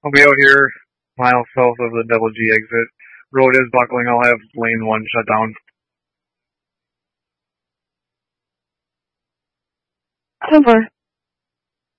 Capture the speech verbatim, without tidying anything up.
I'll be out here, miles south of the Double G exit. Road is buckling. I'll have lane one shut down. Over.